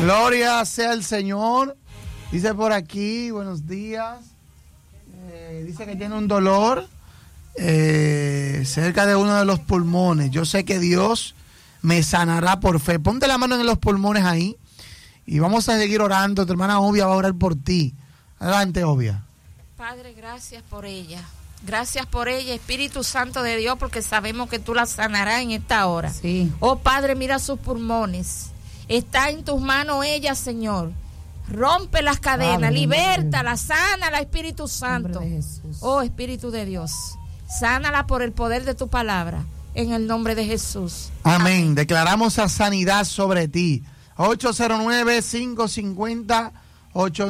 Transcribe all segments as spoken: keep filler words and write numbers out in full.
Gloria sea el Señor. Dice por aquí, buenos días. Eh, dice que tiene un dolor eh, cerca de uno de los pulmones. Yo sé que Dios me sanará por fe. Ponte la mano en los pulmones ahí y vamos a seguir orando. Tu hermana Obia va a orar por ti. Adelante, Obia. Padre, gracias por ella. Gracias por ella, Espíritu Santo de Dios, porque sabemos que tú la sanarás en esta hora. Sí. Oh Padre, mira sus pulmones. Está en tus manos ella, Señor. Rompe las cadenas, libértala, sánala, Espíritu Santo. Oh Espíritu de Dios, sánala por el poder de tu palabra, en el nombre de Jesús. Amén. Amén. Declaramos la sanidad sobre ti. ocho cero nueve, cinco cinco cero, ocho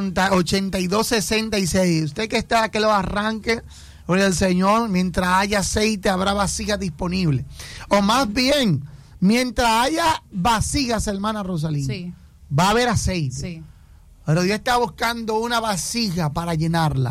dos seis seis. Usted que está, que lo arranque, gloria al Señor. Mientras haya aceite, habrá vasijas disponibles. O más bien, mientras haya vasijas, hermana Rosalina, sí, va a haber aceite. Sí. Pero Dios está buscando una vasija para llenarla.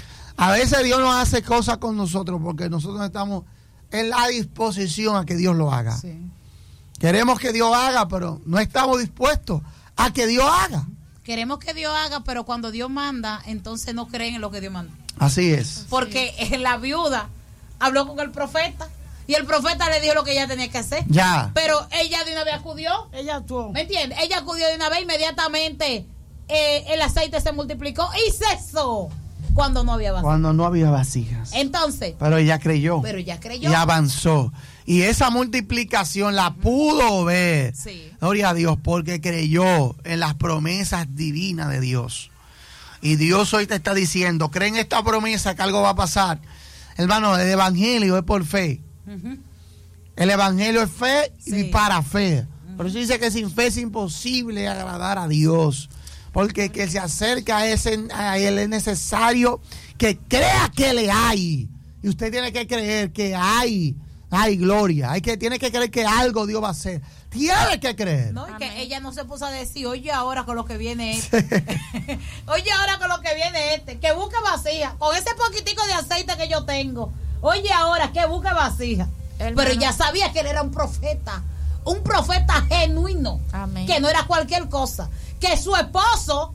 A veces Dios no hace cosas con nosotros porque nosotros estamos en la disposición a que Dios lo haga. Sí. Queremos que Dios haga, pero no estamos dispuestos a que Dios haga. Queremos que Dios haga, pero cuando Dios manda, entonces no creen en lo que Dios manda. Así es. Porque sí, la viuda habló con el profeta y el profeta le dijo lo que ella tenía que hacer. Ya. Pero ella de una vez acudió. Ella actuó. ¿Me entiendes? Ella acudió de una vez, inmediatamente eh, el aceite se multiplicó y cesó cuando no había vasijas. Cuando no había vasijas. Entonces. Pero ella creyó. Pero ella creyó. Y avanzó. Y esa multiplicación la pudo ver. Sí. Gloria a Dios, porque creyó en las promesas divinas de Dios. Y Dios hoy te está diciendo, cree en esta promesa que algo va a pasar. Hermano, el evangelio es por fe. Uh-huh. El evangelio es fe y sí, para fe. Uh-huh. Por eso dice que sin fe es imposible agradar a Dios. Porque que se acerca a, ese, a Él es necesario que crea que le hay. Y usted tiene que creer que hay. Hay gloria. Hay que, tiene que creer que algo Dios va a hacer. Tiene que creer. No, y que ella no se puso a decir, oye ahora con lo que viene este. Sí. Oye ahora con lo que viene este. Que busque vasija. Con ese poquitico de aceite que yo tengo. Oye ahora que busque vasija. Hermano. Pero ella sabía que él era un profeta. Un profeta genuino. Amén. Que no era cualquier cosa. Que su esposo,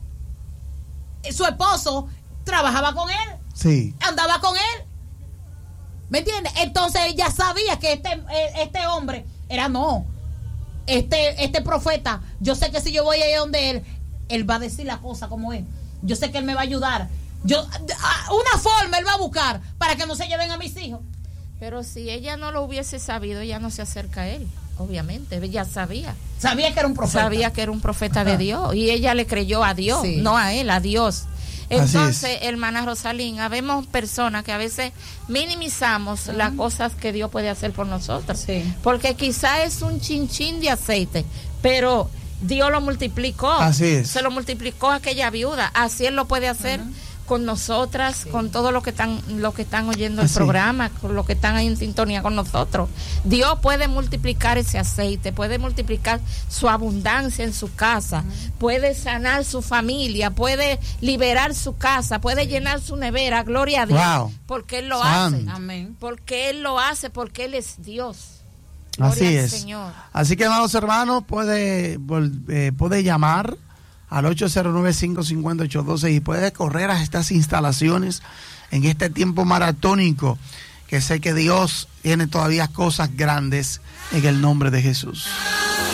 su esposo trabajaba con él. Sí. Andaba con él. ¿Me entiendes? Entonces ella sabía que este, este hombre era no. Este, este profeta, yo sé que si yo voy ahí donde él, él va a decir la cosa como es. Yo sé que él me va a ayudar. Yo, una forma él va a buscar para que no se lleven a mis hijos. Pero si ella no lo hubiese sabido, ella no se acerca a él. Obviamente, ella sabía. Sabía que era un profeta. Sabía que era un profeta de Dios. Y ella le creyó a Dios, sí, no a él, a Dios. Entonces, hermana Rosalina, vemos personas que a veces minimizamos uh-huh. las cosas que Dios puede hacer por nosotros. Sí. Porque quizá es un chinchín de aceite, pero Dios lo multiplicó. Así es. Se lo multiplicó a aquella viuda. Así Él lo puede hacer uh-huh. con nosotras, sí, con todos los que están, los que están oyendo el Así. programa, con los que están ahí en sintonía con nosotros. Dios puede multiplicar ese aceite, puede multiplicar su abundancia en su casa, uh-huh. puede sanar su familia, puede liberar su casa, puede sí. llenar su nevera, gloria a Dios, wow. porque Él lo Santo. hace. Amén. Porque Él lo hace, porque Él es Dios. Gloria Así al es. Señor. Así que, amados hermanos, puede, eh, puede llamar al ocho cero nueve, cinco cinco cero, ocho uno dos y puede correr a estas instalaciones en este tiempo maratónico, que sé que Dios tiene todavía cosas grandes en el nombre de Jesús.